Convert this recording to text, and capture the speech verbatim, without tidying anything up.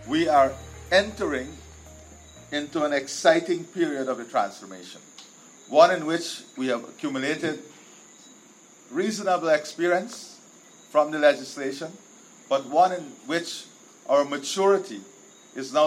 we are entering into an exciting period of the transformation, one in which we have accumulated reasonable experience from the legislation, but one in which our maturity is now